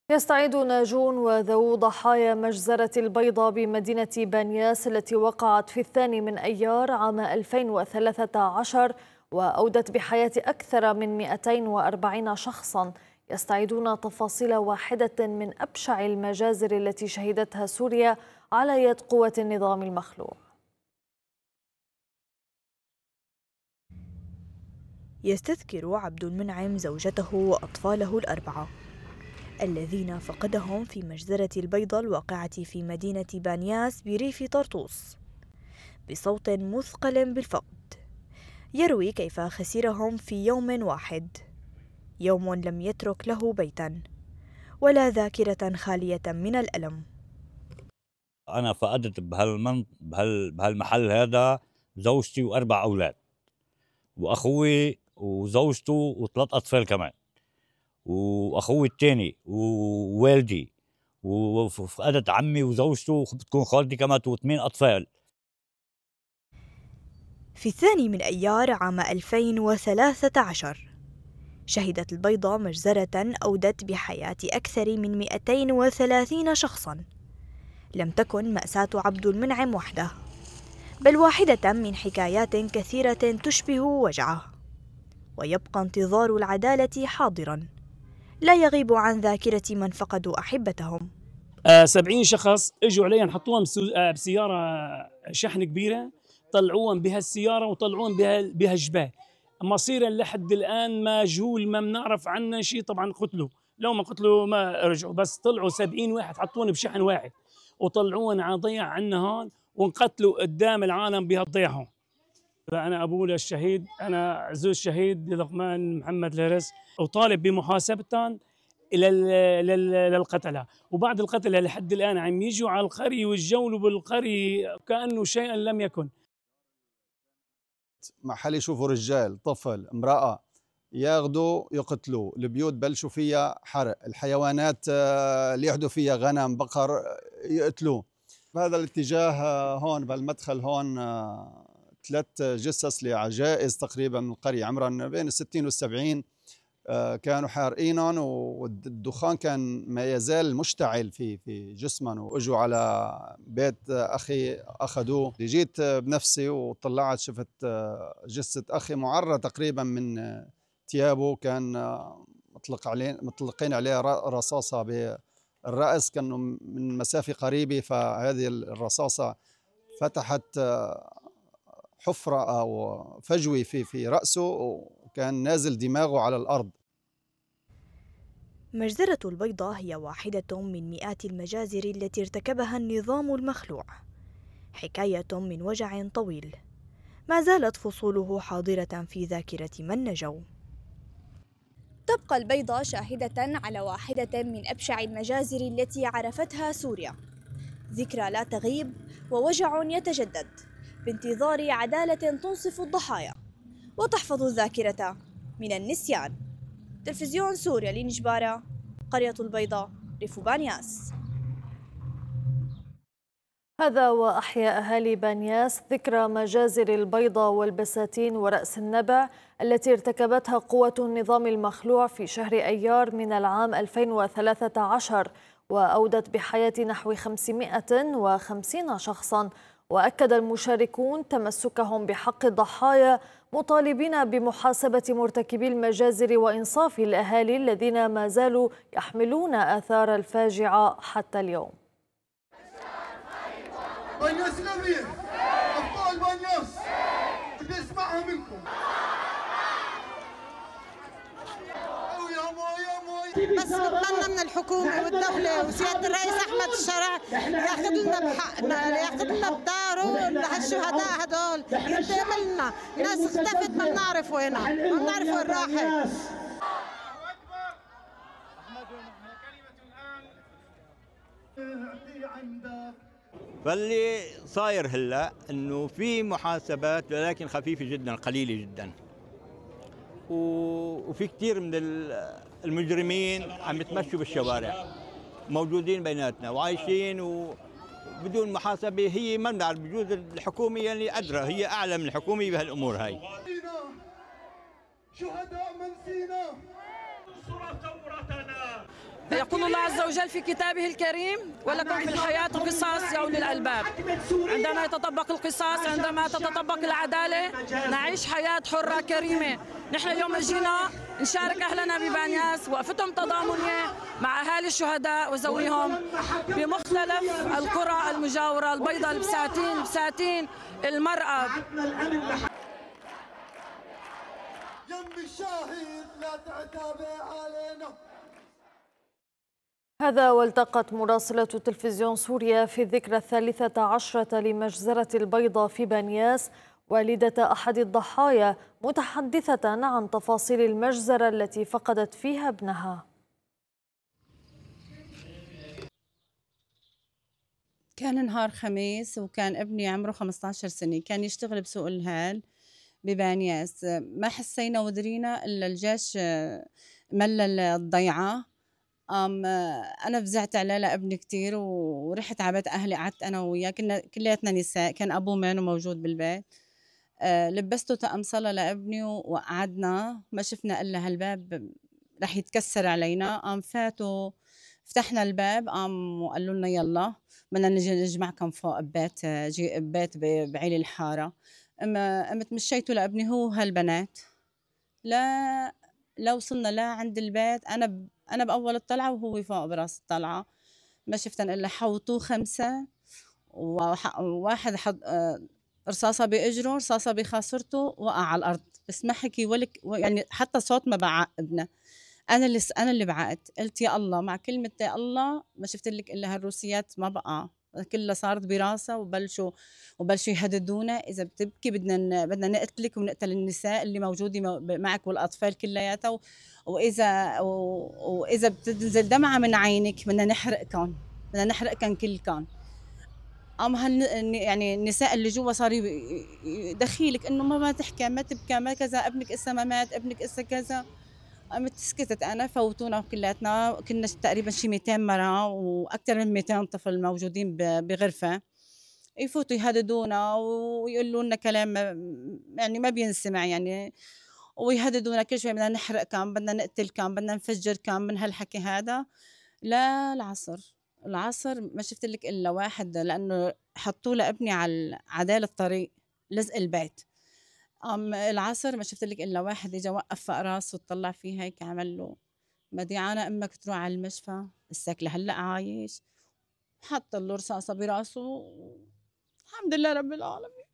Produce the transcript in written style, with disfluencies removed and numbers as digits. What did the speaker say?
يستعيد ناجون وذوو ضحايا مجزرة البيضة بمدينة بانياس التي وقعت في 2 عام 2013 وأودت بحياة أكثر من 240 شخصاً. يستعيدون تفاصيل واحدة من أبشع المجازر التي شهدتها سوريا على يد قوة النظام المخلوع. يستذكر عبد المنعم زوجته وأطفاله الأربعة الذين فقدهم في مجزرة البيضة الواقعة في مدينة بانياس بريف طرطوس بصوت مثقل بالفقد، يروي كيف خسرهم في يوم واحد، يوم لم يترك له بيتا ولا ذاكرة خالية من الألم. أنا فقدت بهالمحل هذا زوجتي وأربع أولاد وأخوي وزوجته وثلاث أطفال كمان، وأخوي الثاني ووالدي، وفقدت عمي وزوجته بتكون خالتي كمان وثمان أطفال. في 2 عام 2013 شهدت البيضة مجزرة أودت بحياة أكثر من 230 شخصاً. لم تكن مأساة عبد المنعم وحده، بل واحدة من حكايات كثيرة تشبه وجعه، ويبقى انتظار العدالة حاضراً لا يغيب عن ذاكرة من فقدوا أحبتهم. 70 شخص اجوا عليهم حطوهم بسيارة شحن كبيرة، طلعوهم بهالسيارة وطلعوهم بهالجبال. مصيرا لحد الآن مجهول، ما بنعرف عنه شيء. طبعا قتلوا، لو ما قتلوا ما رجعوا، بس طلعوا 70 واحد حطوهم بشحن واحد وطلعوهم على ضيع عنا هون، وانقتلوا قدام العالم بهالضيع هون. أنا أبوه للشهيد، أنا عزوز الشهيد لقمان محمد الهرس، وطالب بمحاسبتهم للقتلة. وبعد القتلة لحد الآن عم يجوا على القرية ويتجولوا بالقرية كأنه شيئا لم يكن. محل يشوفوا رجال، طفل، امرأة، ياخذوا يقتلوا، البيوت بلشوا فيها حرق، الحيوانات اللي يحدوا فيها غنم بقر يقتلوه. بهذا الاتجاه هون بالمدخل هون 3 جثث لعجائز تقريبا من القرية عمرا بين 60 و70 كانوا حارقينهم، والدخان كان ما يزال مشتعل في جسمهم، واجوا على بيت اخي اخذوه. جيت بنفسي وطلعت شفت جثة اخي معرة تقريبا من ثيابه، كان مطلقين عليه رصاصة بالرأس، كانوا من مسافة قريبة، فهذه الرصاصة فتحت حفرة أو فجوة في رأسه، وكان نازل دماغه على الأرض. مجزرة البيضة هي واحدة من مئات المجازر التي ارتكبها النظام المخلوع، حكاية من وجع طويل ما زالت فصوله حاضرة في ذاكرة من نجوا. تبقى البيضة شاهدة على واحدة من أبشع المجازر التي عرفتها سوريا، ذكرى لا تغيب ووجع يتجدد بانتظار عدالة تنصف الضحايا وتحفظ الذاكرة من النسيان. تلفزيون سوريا لنجبارة، قرية البيضة، ريف بانياس. هذا وأحيا أهالي بانياس ذكرى مجازر البيضة والبساتين ورأس النبع التي ارتكبتها قوة النظام المخلوع في شهر أيار من العام 2013 وأودت بحياة نحو 550 شخصاً. وأكد المشاركون تمسكهم بحق الضحايا، مطالبين بمحاسبة مرتكبي المجازر وإنصاف الأهالي الذين ما زالوا يحملون آثار الفاجعة حتى اليوم. بانياس الأمير، أبطال بانياس، بدي أسمعها منكم. بس بتمنى من الحكومة والدولة وسيادة الرئيس أحمد الشرع ياخذ لنا بحقنا، ياخذ لنا بداره لهالشهداء هدول، ينتقم لنا. ناس اختفت ما بنعرف وينها، ما بنعرف وين راحت. فاللي صاير هلا انه في محاسبات ولكن خفيفه جدا، قليله جدا، وفي كثير من المجرمين عم يتمشوا بالشوارع، موجودين بيناتنا وعايشين وبدون محاسبه. هي ما بنعرف، بجوز الحكومه يعني ادرى، هي اعلى من الحكومه بهالامور هاي. شهداء من سينا، انصر ثورتنا. يقول الله عز وجل في كتابه الكريم: ولكم في الحياة قصاص يا أولي الألباب. عندما يتطبق القصاص، عندما تتطبق العدالة، نعيش حياة حرة كريمة. نحن اليوم جينا نشارك أهلنا ببانياس وقفتهم تضامنية مع أهالي الشهداء وذويهم بمختلف القرى المجاورة: البيضة، البساتين، بساتين، المرأة. يم الشاهد لا تعتابي علينا. هذا والتقت مراسلة تلفزيون سوريا في الذكرى 13 لمجزرة البيضة في بانياس والدة أحد الضحايا، متحدثة عن تفاصيل المجزرة التي فقدت فيها ابنها. كان نهار خميس وكان ابني عمره 15 سنة، كان يشتغل بسوق الهال ببانياس. ما حسينا ودرينا إلا الجيش ملل الضيعة. أنا فزعت على لابني كتير ورحت على بيت أهلي، قعدت أنا وياه، كنا كلياتنا نساء، كان أبوه مانو موجود بالبيت. لبسته طقم صلاة لابني وقعدنا، ما شفنا إلا هالباب رح يتكسر علينا. فاتوا فتحنا الباب، وقالوا لنا يلا بدنا نجي نجمعكم فوق ببيت بعيل الحارة. قمت مشيته لابني هو هالبنات، لا وصلنا لا عند البيت. أنا بأول الطلعة وهو فوق براس الطلعة، ما شفتن إلا حوطوه 5 وواحد حط رصاصة بإجره، رصاصة بخاصرته، وقع على الأرض، بس ما حكي يعني حتى صوت ما بعقدنا. أنا اللي بعقت، قلت يا الله، مع كلمة يا الله ما شفت لك إلا هالروسيات ما بقى كلها صارت براسها، وبلشوا يهددونا: إذا بتبكي بدنا نقتلك ونقتل النساء اللي موجودة معك والأطفال كلياتها، وإذا بتنزل دمعة من عينك بدنا نحرقكم كلكم. يعني النساء اللي جوا صاروا يدخيلك انه ما تحكي، ما تبكي، ما كذا، ابنك اسا ما مات، ابنك اسا كذا. قمت سكتت انا، فوتونا كلياتنا، كنا تقريبا شي 200 مرة واكثر من 200 طفل موجودين بغرفة، يفوتوا يهددونا ويقولوا لنا كلام يعني ما بينسمع يعني، ويهددونا كل شوي: بدنا نحرقكم، بدنا نقتلكم، بدنا نفجركم، من هالحكي هذا. لا العصر ما شفت لك الا واحد، لانه حطوه لابني على عدال الطريق لزق البيت. العصر ما شفت لك الا واحد اجى وقف فوق راسه وطلع فيه هيك، عمل له: مديعانة امك تروح على المشفى، لساك لهلا عايش. حط له رصاصه براسه. الحمد لله رب العالمين.